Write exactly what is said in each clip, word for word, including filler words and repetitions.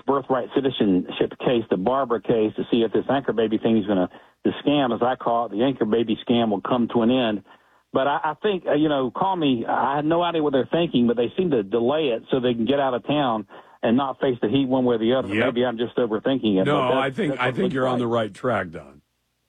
birthright citizenship case, the Barbara case, to see if this anchor baby thing is going to, the scam, as I call it, the anchor baby scam will come to an end. But I, I think, uh, you know, call me, I had no idea what they're thinking, but they seem to delay it so they can get out of town and not face the heat one way or the other. Yep. Maybe I'm just overthinking it. No, but I think I think you're right. on the right track, Don.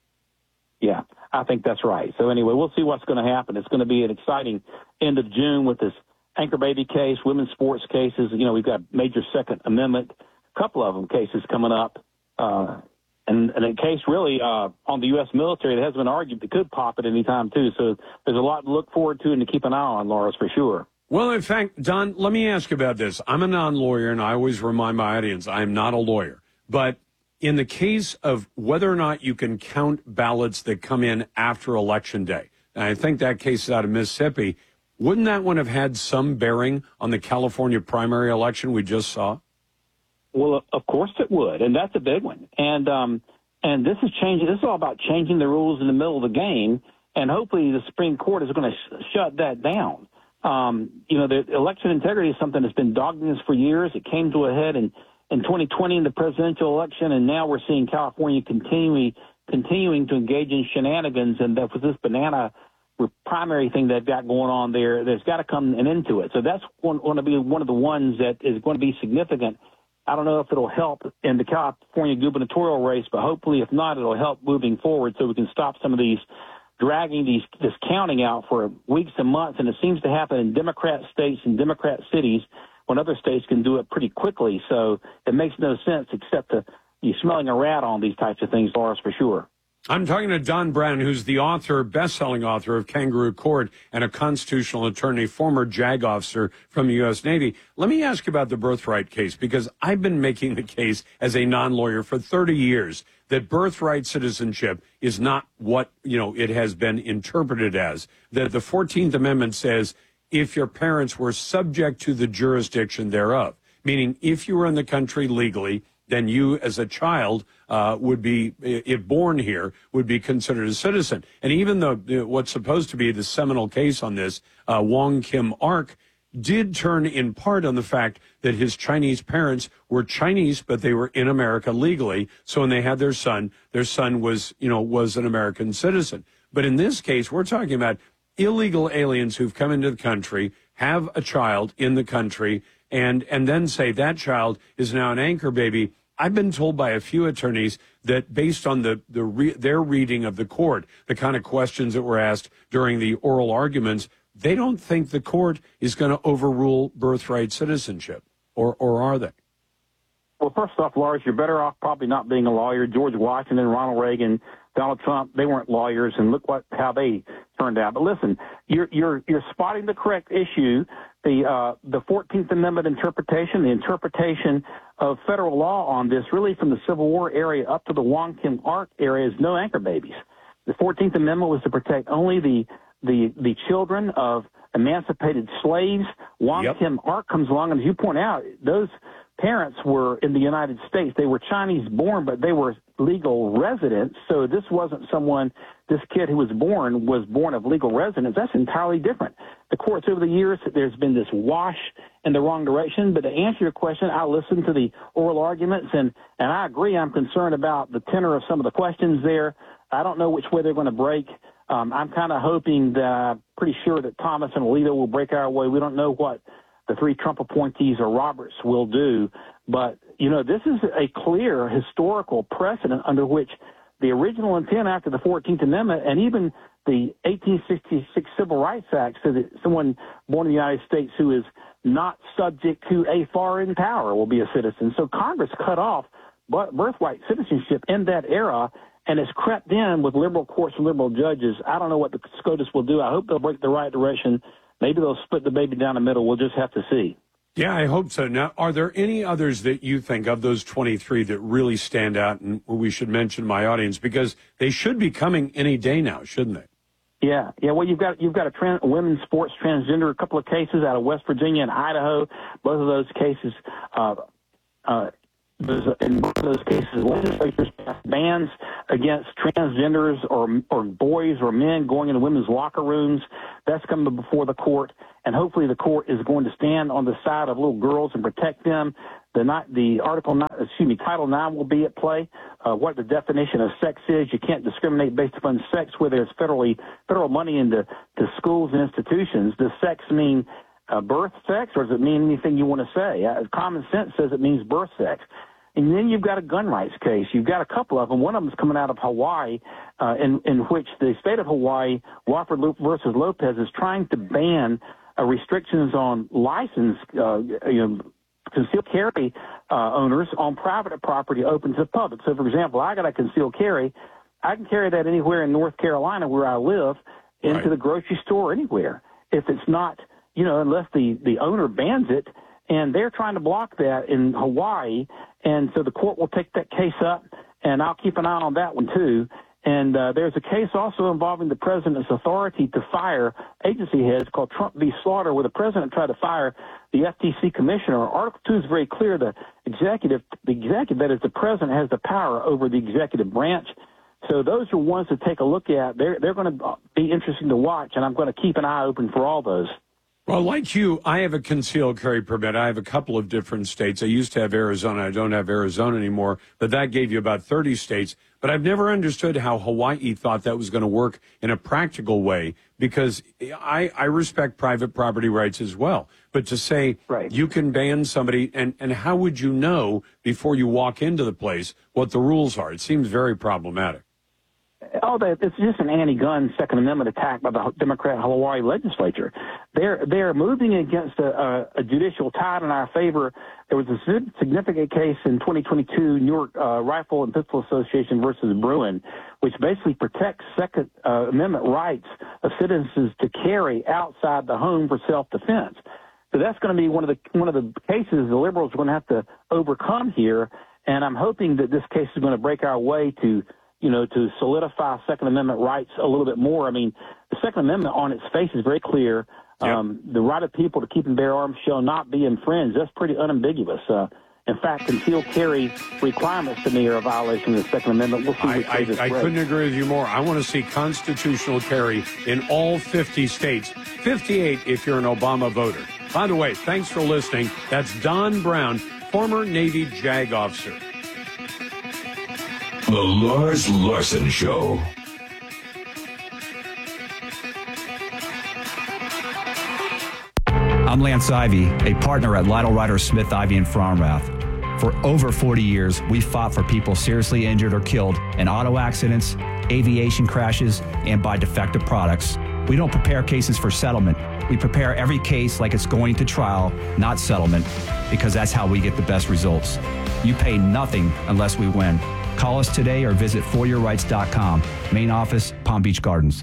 Yeah, I think that's right. So anyway, we'll see what's going to happen. It's going to be an exciting end of June with this anchor baby case, women's sports cases. You know, we've got major Second Amendment, a couple of them cases coming up. Uh, and, and a case really uh, on the U S military that has been argued that could pop at any time, too. So there's a lot to look forward to and to keep an eye on, Lars, for sure. Well, in fact, Don, let me ask you about this. I'm a non-lawyer, and I always remind my audience I am not a lawyer. But in the case of whether or not you can count ballots that come in after Election Day, and I think that case is out of Mississippi, wouldn't that one have had some bearing on the California primary election we just saw? Well, of course it would, and that's a big one. And um, and this is changing. This is all about changing the rules in the middle of the game, and hopefully the Supreme Court is going to sh- shut that down. Um, you know, the election integrity is something that's been dogging us for years. It came to a head in, in twenty twenty in the presidential election, and now we're seeing California continuing continuing to engage in shenanigans, and that was this banana primary thing they've got going on there. There's got to come an end to it. So that's going to be one of the ones that is going to be significant. I don't know if it'll help in the California gubernatorial race, but hopefully, if not, it'll help moving forward so we can stop some of these dragging these this counting out for weeks and months. And it seems to happen in Democrat states and Democrat cities when other states can do it pretty quickly. So it makes no sense except to you smelling a rat on these types of things, Lars, for sure. I'm talking to Don Brown, who's the author, best-selling author of Kangaroo Court and a constitutional attorney, former JAG officer from the U S Navy. Let me ask you about the birthright case, because I've been making the case as a non-lawyer for thirty years that birthright citizenship is not what, you know, it has been interpreted as. That the fourteenth Amendment says if your parents were subject to the jurisdiction thereof, meaning if you were in the country legally, then you as a child uh, would be, if born here, would be considered a citizen. And even though what's supposed to be the seminal case on this, uh, Wong Kim Ark, did turn in part on the fact that his Chinese parents were Chinese, but they were in America legally. So when they had their son, their son was, you know, was an American citizen. But in this case, we're talking about illegal aliens who've come into the country, have a child in the country, and and then say that child is now an anchor baby. I've been told by a few attorneys that based on the, the re, their reading of the court, the kind of questions that were asked during the oral arguments, they don't think the court is going to overrule birthright citizenship, or or are they? Well, first off, Lars, you're better off probably not being a lawyer. George Washington, Ronald Reagan, Donald Trump, they weren't lawyers, and look what how they turned out. But listen, you're you're you're spotting the correct issue. The uh, the fourteenth Amendment interpretation, the interpretation of federal law on this, really from the Civil War area up to the Wong Kim Ark area, is no anchor babies. The fourteenth Amendment was to protect only the the the children of emancipated slaves. Wong Yep. Kim Ark comes along, and as you point out, those parents were in the United States. They were Chinese born, but they were legal residents. So this wasn't someone, this kid who was born was born of legal residence. That's entirely different. The courts over the years, there's been this wash in the wrong direction. But to answer your question, I listened to the oral arguments, and, and I agree. I'm concerned about the tenor of some of the questions there. I don't know which way they're going to break. Um, I'm kind of hoping that I'm pretty sure that Thomas and Alito will break our way. We don't know what the three Trump appointees or Roberts will do. But, you know, this is a clear historical precedent under which the original intent after the fourteenth Amendment and even the eighteen sixty-six Civil Rights Act said that someone born in the United States who is not subject to a foreign power will be a citizen. So Congress cut off birthright citizenship in that era, and it's crept in with liberal courts and liberal judges. I don't know what the SCOTUS will do. I hope they'll break the right direction. Maybe they'll split the baby down the middle. We'll just have to see. Yeah, I hope so. Now, are there any others that you think of those twenty-three that really stand out and we should mention to my audience? Because they should be coming any day now, shouldn't they? Yeah, yeah. Well, you've got you've got a trans, women's sports transgender, a couple of cases out of West Virginia and Idaho. Both of those cases, uh, uh, in both of those cases, legislatures passed bans against transgenders or or boys or men going into women's locker rooms. That's coming before the court, and hopefully the court is going to stand on the side of little girls and protect them. The not the article, not, excuse me, Title nine will be at play. Uh, what the definition of sex is, you can't discriminate based upon sex. Where there's federally federal money into to schools and institutions, does sex mean uh, birth sex, or does it mean anything you want to say? Uh, common sense says it means birth sex. And then you've got a gun rights case. You've got a couple of them. One of them is coming out of Hawaii, uh, in, in which the state of Hawaii, Wofford versus Lopez, is trying to ban uh, restrictions on license, uh, you know, concealed carry uh, owners on private property open to the public. So, for example, I got a concealed carry. I can carry that anywhere in North Carolina where I live, into right. the grocery store, anywhere. If it's not, you know, unless the, the owner bans it. And they're trying to block that in Hawaii, and so the court will take that case up, and I'll keep an eye on that one too. And uh, there's a case also involving the president's authority to fire agency heads called Trump v. Slaughter, where the president tried to fire the F T C commissioner. Article two is very clear. The executive, the executive, that is, the president has the power over the executive branch. So those are ones to take a look at. They're they're going to be interesting to watch, and I'm going to keep an eye open for all those. Well, like you, I have a concealed carry permit. I have a couple of different states. I used to have Arizona. I don't have Arizona anymore, but that gave you about thirty states. But I've never understood how Hawaii thought that was going to work in a practical way, because I, I respect private property rights as well. But to say right. you can ban somebody, and, and how would you know before you walk into the place what the rules are? It seems very problematic. Oh, it's just an anti-gun Second Amendment attack by the Democrat Hawaii legislature. They're they're moving against a, a, a judicial tide in our favor. There was a significant case in twenty twenty-two, New York uh, Rifle and Pistol Association versus Bruin, which basically protects Second uh, Amendment rights of citizens to carry outside the home for self-defense. So that's going to be one of the one of the cases the liberals are going to have to overcome here. And I'm hoping that this case is going to break our way to, you know, to solidify Second Amendment rights a little bit more. I mean, the Second Amendment on its face is very clear. Yep. Um, the right of people to keep and bear arms shall not be infringed. That's pretty unambiguous. Uh, in fact, concealed carry requirements to me are a violation of the Second Amendment. We'll see I, which I, way I couldn't agree with you more. I want to see constitutional carry in all fifty states, fifty-eight if you're an Obama voter. By the way, thanks for listening. That's Don Brown, former Navy JAG officer. The Lars Larson Show. I'm Lance Ivy, a partner at Lytle Ryder Smith, Ivy and Fromrath. For over forty years, we fought for people seriously injured or killed in auto accidents, aviation crashes, and by defective products. We don't prepare cases for settlement. We prepare every case like it's going to trial, not settlement, because that's how we get the best results. You pay nothing unless we win. Call us today or visit for your rights dot com. Main office, Palm Beach Gardens.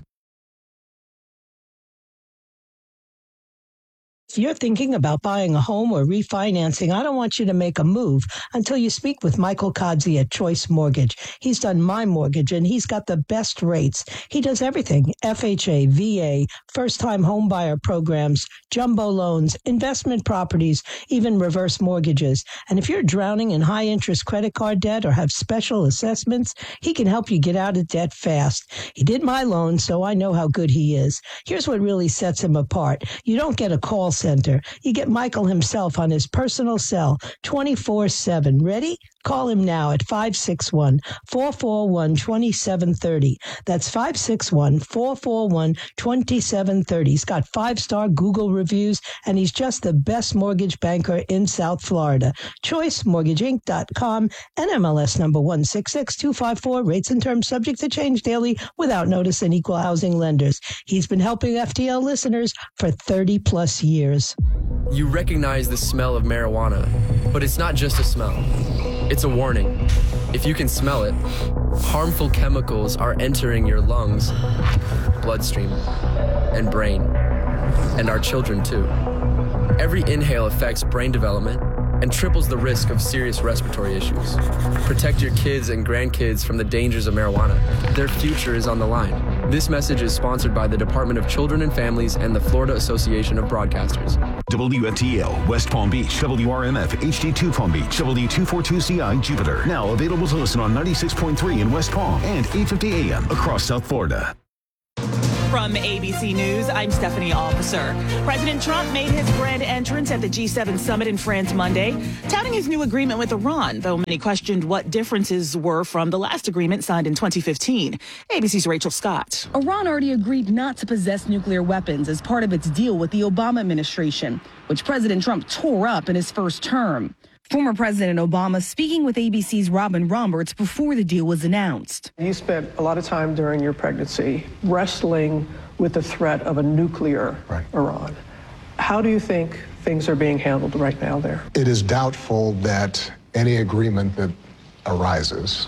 If you're thinking about buying a home or refinancing, I don't want you to make a move until you speak with Michael Kodzi at Choice Mortgage. He's done my mortgage, and he's got the best rates. He does everything: F H A, V A, first-time home buyer programs, jumbo loans, investment properties, even reverse mortgages. And if you're drowning in high-interest credit card debt or have special assessments, he can help you get out of debt fast. He did my loan, so I know how good he is. Here's what really sets him apart. You don't get a call center. You get Michael himself on his personal cell twenty-four seven. Ready? Call him now at five six one, four four one, two seven three zero. That's five six one, four four one, two seven three zero. He's got five-star Google reviews, and he's just the best mortgage banker in South Florida. choice mortgage inc dot com, N M L S number one six six two five four. Rates and terms subject to change daily without notice, and equal housing lenders. He's been helping F T L listeners for thirty plus years. You recognize the smell of marijuana, but it's not just a smell. It's a warning. If you can smell it, harmful chemicals are entering your lungs, bloodstream, and brain, and our children too. Every inhale affects brain development and triples the risk of serious respiratory issues. Protect your kids and grandkids from the dangers of marijuana. Their future is on the line. This message is sponsored by the Department of Children and Families and the Florida Association of Broadcasters. W F T L, West Palm Beach, W R M F, H D two Palm Beach, W two forty-two C I, Jupiter. Now available to listen on ninety-six point three in West Palm and eight fifty A M across South Florida. From A B C News, I'm Stephanie Officer. President Trump made his grand entrance at the G seven summit in France Monday, touting his new agreement with Iran, though many questioned what differences were from the last agreement signed in twenty fifteen. A B C's Rachel Scott. Iran already agreed not to possess nuclear weapons as part of its deal with the Obama administration, which President Trump tore up in his first term. Former President Obama speaking with A B C's Robin Roberts before the deal was announced. You spent a lot of time during your pregnancy wrestling with the threat of a nuclear right. Iran. How do you think things are being handled right now there? It is doubtful that any agreement that arises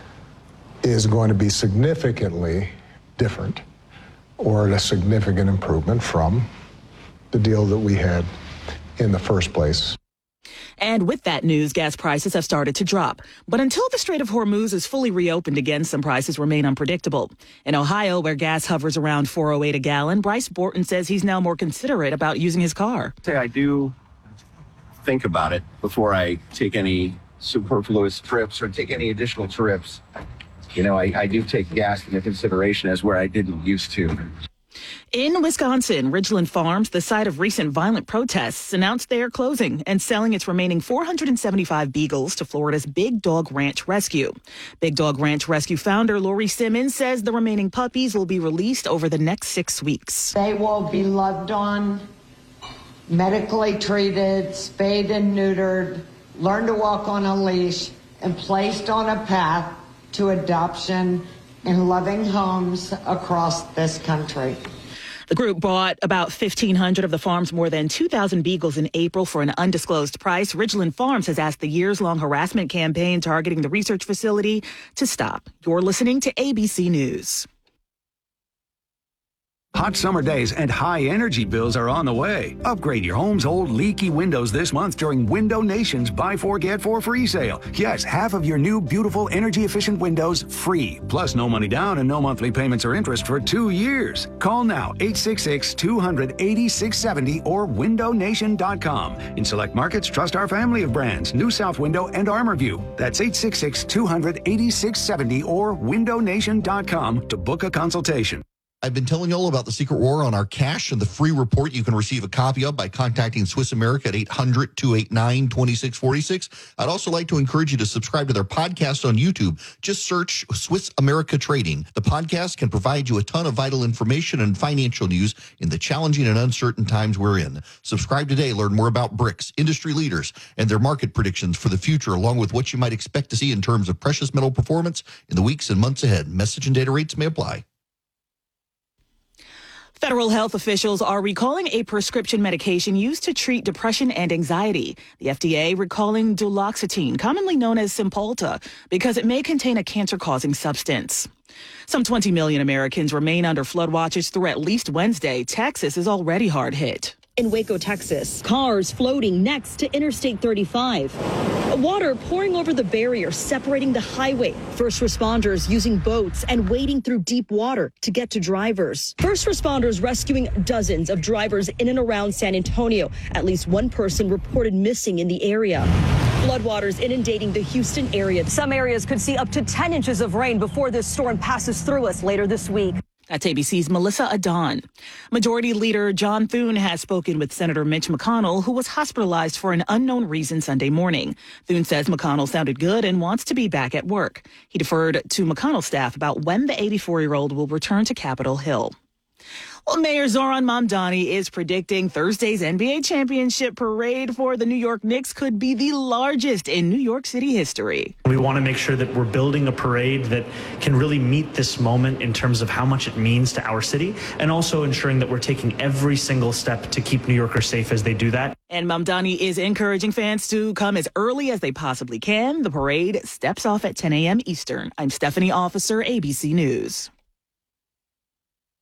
is going to be significantly different or a significant improvement from the deal that we had in the first place. And with that news, gas prices have started to drop. But until the Strait of Hormuz is fully reopened again, some prices remain unpredictable. In Ohio, where gas hovers around four oh eight a gallon, Bryce Borton says he's now more considerate about using his car. I do think about it before I take any superfluous trips or take any additional trips. You know, I, I do take gas into consideration as where I didn't used to. In Wisconsin, Ridgeland Farms, the site of recent violent protests, announced they are closing and selling its remaining four hundred seventy-five beagles to Florida's Big Dog Ranch Rescue. Big Dog Ranch Rescue founder Lori Simmons says the remaining puppies will be released over the next six weeks. They will be loved on, medically treated, spayed and neutered, learn to walk on a leash, and placed on a path to adoption in loving homes across this country. The group bought about fifteen hundred of the farm's more than two thousand beagles in April for an undisclosed price. Ridgeland Farms has asked the years-long harassment campaign targeting the research facility to stop. You're listening to A B C News. Hot summer days and high energy bills are on the way. Upgrade your home's old leaky windows this month during Window Nation's Buy Four Get Four free sale. Yes, half of your new beautiful energy efficient windows free. Plus no money down and no monthly payments or interest for two years. Call now eight six six, two hundred, eighty-six seventy or window nation dot com. In select markets, trust our family of brands, New South Window and ArmorView. That's eight six six, two hundred, eighty-six seventy or window nation dot com to book a consultation. I've been telling you all about the secret war on our cash and the free report you can receive a copy of by contacting Swiss America at eight hundred, two eight nine, two six four six. I'd also like to encourage you to subscribe to their podcast on YouTube. Just search Swiss America Trading. The podcast can provide you a ton of vital information and financial news in the challenging and uncertain times we're in. Subscribe today. Learn more about BRICS, industry leaders, and their market predictions for the future, along with what you might expect to see in terms of precious metal performance in the weeks and months ahead. Message and data rates may apply. Federal health officials are recalling a prescription medication used to treat depression and anxiety. The F D A recalling duloxetine, commonly known as Cymbalta, because it may contain a cancer-causing substance. Some twenty million Americans remain under flood watches through at least Wednesday. Texas is already hard hit. In Waco, Texas, cars floating next to Interstate thirty-five. Water pouring over the barrier separating the highway. First responders using boats and wading through deep water to get to drivers. First responders rescuing dozens of drivers in and around San Antonio. At least one person reported missing in the area. Floodwaters inundating the Houston area. Some areas could see up to ten inches of rain before this storm passes through us later this week. That's A B C's Melissa Adon. Majority Leader John Thune has spoken with Senator Mitch McConnell, who was hospitalized for an unknown reason Sunday morning. Thune says McConnell sounded good and wants to be back at work. He deferred to McConnell staff about when the eighty-four-year-old will return to Capitol Hill. Well, Mayor Zoran Mamdani is predicting Thursday's N B A championship parade for the New York Knicks could be the largest in New York City history. We want to make sure that we're building a parade that can really meet this moment in terms of how much it means to our city, and also ensuring that we're taking every single step to keep New Yorkers safe as they do that. And Mamdani is encouraging fans to come as early as they possibly can. The parade steps off at ten a.m. Eastern. I'm Stephanie Officer, A B C News.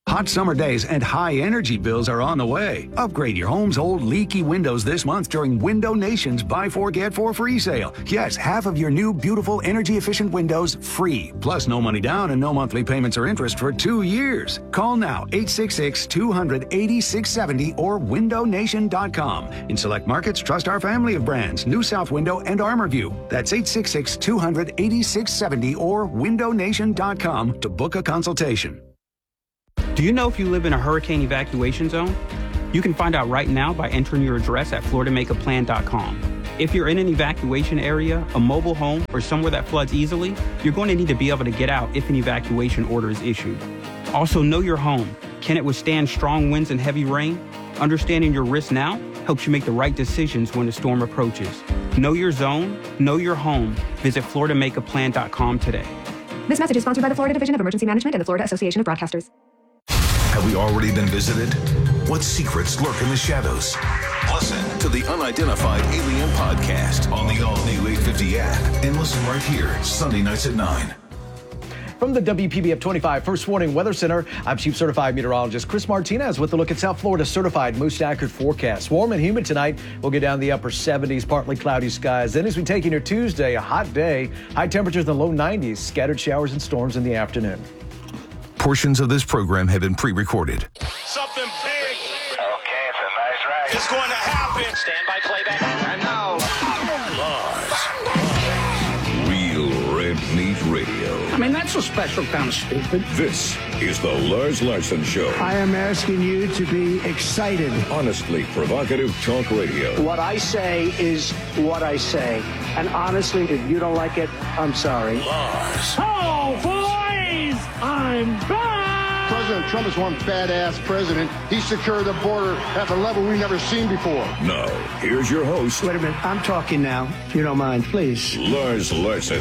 Hot summer days and high energy bills are on the way. Upgrade your home's old leaky windows this month during Window Nation's Buy Four Get Four free sale. Yes, half of your new beautiful energy efficient windows free. Plus no money down and no monthly payments or interest for two years. Call now eight six six, two hundred, eighty-six seventy or window nation dot com. In select markets, trust our family of brands, New South Window and ArmorView. That's eight six six, two hundred, eighty-six seventy or window nation dot com to book a consultation. Do you know if you live in a hurricane evacuation zone? You can find out right now by entering your address at florida make a plan dot com. If you're in an evacuation area, a mobile home, or somewhere that floods easily, you're going to need to be able to get out if an evacuation order is issued. Also, know your home. Can it withstand strong winds and heavy rain? Understanding your risk now helps you make the right decisions when the storm approaches. Know your zone, know your home. Visit florida make a plan dot com today. This message is sponsored by the Florida Division of Emergency Management and the Florida Association of Broadcasters. Have we already been visited? What secrets lurk in the shadows? Listen to the Unidentified Alien Podcast on the all-new eight fifty app and listen right here, Sunday nights at nine. From the W P B F twenty-five First Warning Weather Center, I'm Chief Certified Meteorologist Chris Martinez with a look at South Florida's certified most accurate forecast. Warm and humid tonight. We'll get down the upper seventies, partly cloudy skies. Then as we take into Tuesday, a hot day, high temperatures in the low nineties, scattered showers and storms in the afternoon. Portions of this program have been pre-recorded. Something big. Okay, it's a nice ride. It's going to happen. Stand by playback. And now, Lars. Real Red Meat Radio. I mean, that's a special kind of stupid. This is the Lars Larson Show. I am asking you to be excited. Honestly provocative talk radio. What I say is what I say. And honestly, if you don't like it, I'm sorry. Lars. Oh, boys! I'm back! President Trump is one badass president. He secured the border at the level we've never seen before. Now, here's your host. Wait a minute. I'm talking now. If you don't mind, please. Lars Larson.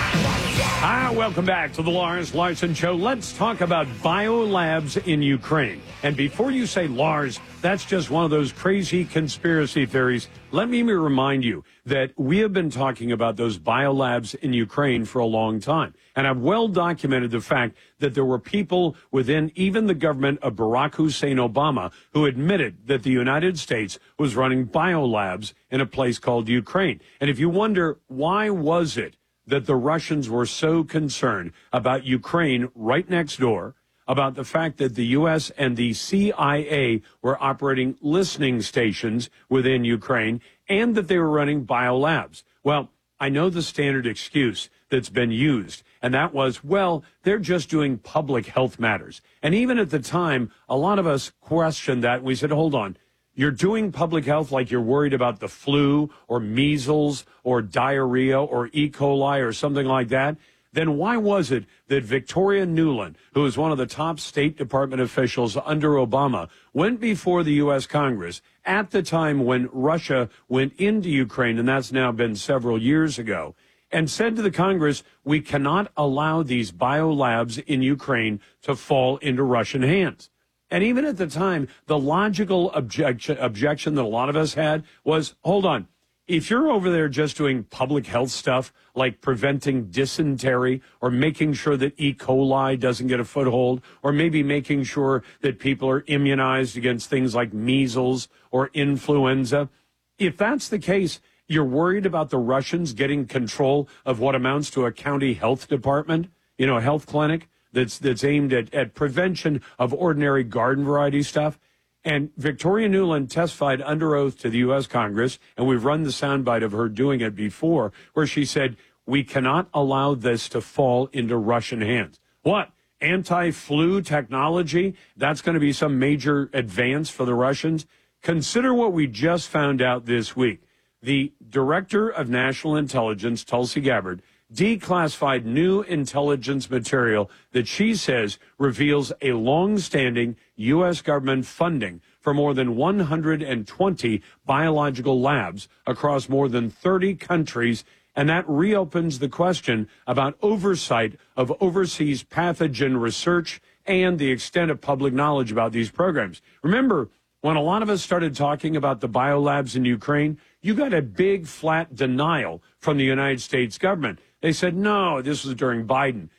Ah, welcome back to the Lars Larson Show. Let's talk about biolabs in Ukraine. And before you say, Lars, that's just one of those crazy conspiracy theories, let me remind you that we have been talking about those biolabs in Ukraine for a long time. And I've well documented the fact that there were people within even the government of Barack Hussein Obama who admitted that the United States was running biolabs in a place called Ukraine. And if you wonder, why was it that the Russians were so concerned about Ukraine right next door, about the fact that the U S and the C I A were operating listening stations within Ukraine, and that they were running biolabs? Well, I know the standard excuse that's been used, and that was, well, they're just doing public health matters. And even at the time, a lot of us questioned that. We said, hold on, you're doing public health like you're worried about the flu or measles or diarrhea or E. coli or something like that? Then why was it that Victoria Nuland, who is one of the top State Department officials under Obama, went before the U S Congress at the time when Russia went into Ukraine, and that's now been several years ago, and said to the Congress, we cannot allow these biolabs in Ukraine to fall into Russian hands? And even at the time, the logical objection, objection that a lot of us had was, hold on, if you're over there just doing public health stuff like preventing dysentery or making sure that E. coli doesn't get a foothold, or maybe making sure that people are immunized against things like measles or influenza, if that's the case, you're worried about the Russians getting control of what amounts to a county health department, you know, a health clinic that's that's aimed at, at prevention of ordinary garden variety stuff. And Victoria Nuland testified under oath to the U S Congress, and we've run the soundbite of her doing it before, where she said, we cannot allow this to fall into Russian hands. What? Anti-flu technology? That's going to be some major advance for the Russians? Consider what we just found out this week. The Director of National Intelligence, Tulsi Gabbard, declassified new intelligence material that she says reveals a long-standing U S government funding for more than one hundred twenty biological labs across more than thirty countries, and that reopens the question about oversight of overseas pathogen research and the extent of public knowledge about these programs. Remember, when a lot of us started talking about the biolabs in Ukraine, you got a big flat denial from the United States government. They said, no, this was during Biden.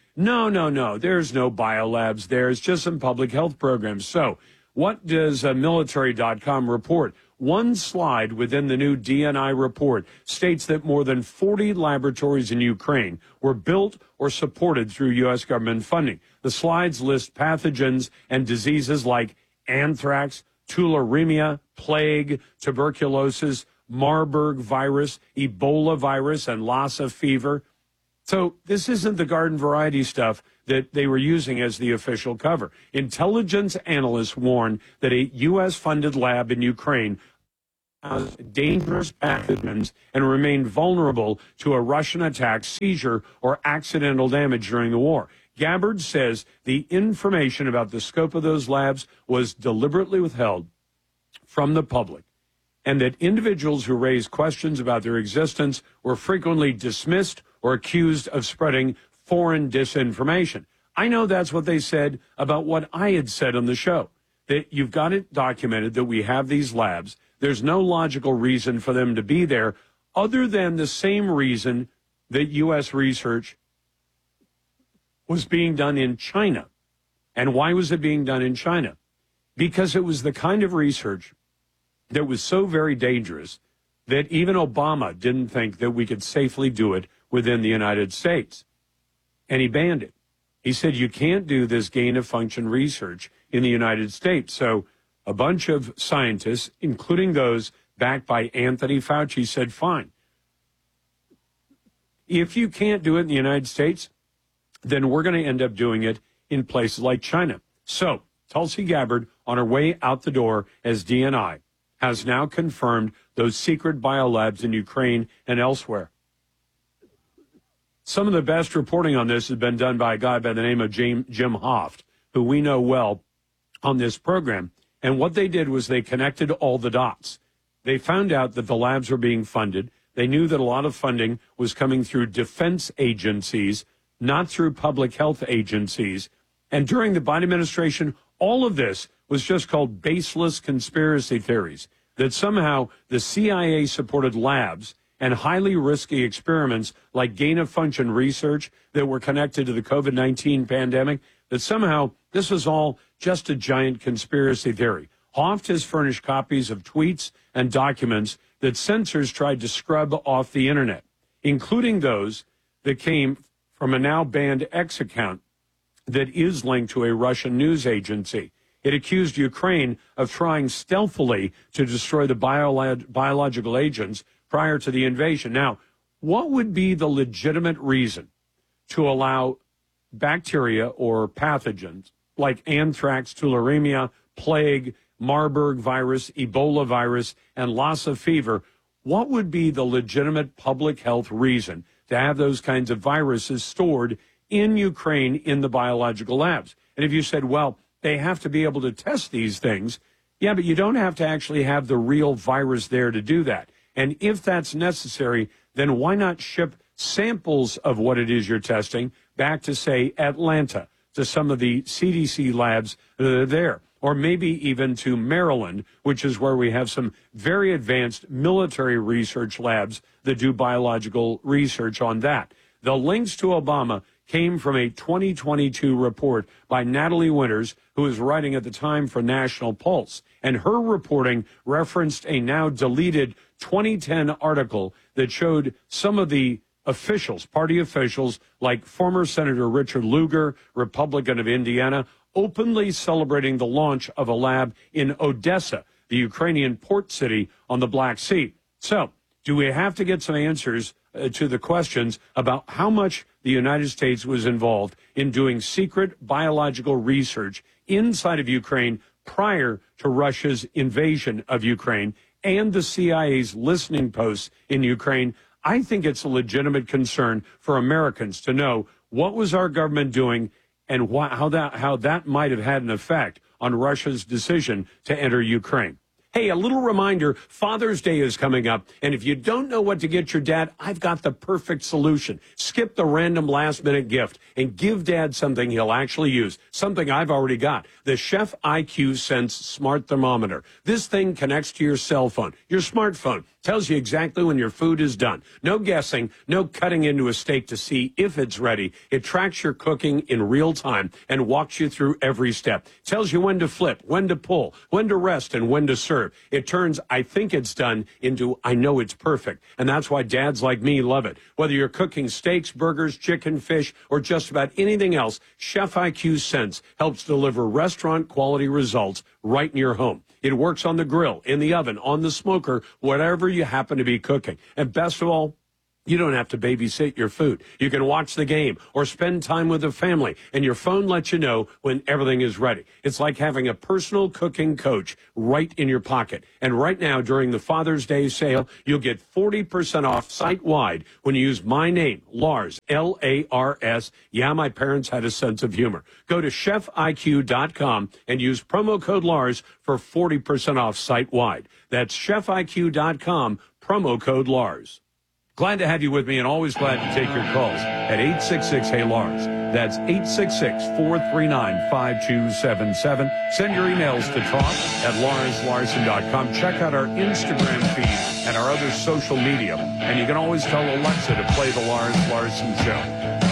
no, no, no, there's no biolabs there. It's just some public health programs. So what does uh, military dot com report? One slide within the new D N I report states that more than forty laboratories in Ukraine were built or supported through U S government funding. The slides list pathogens and diseases like anthrax, tularemia, plague, tuberculosis, Marburg virus, Ebola virus, and Lassa fever. So this isn't the garden variety stuff that they were using as the official cover. Intelligence analysts warn that a U S-funded lab in Ukraine has dangerous pathogens and remained vulnerable to a Russian attack, seizure, or accidental damage during the war. Gabbard says the information about the scope of those labs was deliberately withheld from the public, and that individuals who raised questions about their existence were frequently dismissed or accused of spreading foreign disinformation. I know that's what they said about what I had said on the show, that you've got it documented that we have these labs. There's no logical reason for them to be there other than the same reason that U S research was being done in China. And why was it being done in China? Because it was the kind of research that was so very dangerous that even Obama didn't think that we could safely do it within the United States. And he banned it. He said, you can't do this gain of function research in the United States. So a bunch of scientists, including those backed by Anthony Fauci, said, fine. If you can't do it in the United States, then we're going to end up doing it in places like China. So Tulsi Gabbard, on her way out the door as D N I, has now confirmed those secret biolabs in Ukraine and elsewhere. Some of the best reporting on this has been done by a guy by the name of Jim, Jim Hoft, who we know well on this program. And what they did was they connected all the dots. They found out that the labs were being funded. They knew that a lot of funding was coming through defense agencies, not through public health agencies. And during the Biden administration, all of this was just called baseless conspiracy theories, that somehow the C I A-supported labs and highly risky experiments like gain-of-function research that were connected to the COVID nineteen pandemic, that somehow this was all just a giant conspiracy theory. Hoft has furnished copies of tweets and documents that censors tried to scrub off the internet, including those that came from a now-banned X account that is linked to a Russian news agency. It accused Ukraine of trying stealthily to destroy the bio- biological agents prior to the invasion. Now, what would be the legitimate reason to allow bacteria or pathogens like anthrax, tularemia, plague, Marburg virus, Ebola virus, and Lassa fever? What would be the legitimate public health reason to have those kinds of viruses stored in Ukraine in the biological labs? And if you said, well, they have to be able to test these things, yeah, but you don't have to actually have the real virus there to do that. And if that's necessary, then why not ship samples of what it is you're testing back to, say, Atlanta, to some of the C D C labs that are there, or maybe even to Maryland, which is where we have some very advanced military research labs that do biological research on that. The links to Obama came from a twenty twenty-two report by Natalie Winters, who was writing at the time for National Pulse. And her reporting referenced a now deleted twenty ten article that showed some of the officials, party officials, like former Senator Richard Lugar, Republican of Indiana, openly celebrating the launch of a lab in Odessa, the Ukrainian port city on the Black Sea. So, do we have to get some answers uh, to the questions about how much the United States was involved in doing secret biological research inside of Ukraine prior to Russia's invasion of Ukraine and the C I A's listening posts in Ukraine? I think it's a legitimate concern for Americans to know what was our government doing and why, how that how that might have had an effect on Russia's decision to enter Ukraine. Hey, a little reminder, Father's Day is coming up, and if you don't know what to get your dad, I've got the perfect solution. Skip the random last-minute gift and give Dad something he'll actually use, something I've already got, the Chef I Q Sense Smart Thermometer. This thing connects to your cell phone, your smartphone, Tells you exactly when your food is done. No guessing, no cutting into a steak to see if it's ready. It tracks your cooking in real time and walks you through every step. Tells you when to flip, when to pull, when to rest, and when to serve. It turns I think it's done into I know it's perfect. And that's why dads like me love it. Whether you're cooking steaks, burgers, chicken, fish, or just about anything else, Chef I Q Sense helps deliver restaurant quality results right in your home. It works on the grill, in the oven, on the smoker, whatever you happen to be cooking. And best of all, you don't have to babysit your food. You can watch the game or spend time with the family, and your phone lets you know when everything is ready. It's like having a personal cooking coach right in your pocket. And right now, during the Father's Day sale, you'll get forty percent off site-wide when you use my name, Lars, L A R S. Yeah, my parents had a sense of humor. Go to chef I Q dot com and use promo code Lars for forty percent off site-wide. That's chef I Q dot com, promo code Lars. Glad to have you with me, and always glad to take your calls at eight six six, hey Lars. That's eight six six, four three nine, five two seven seven. Send your emails to talk at lars larson dot com. Check out our Instagram feed and our other social media. And you can always tell Alexa to play the Lars Larson Show.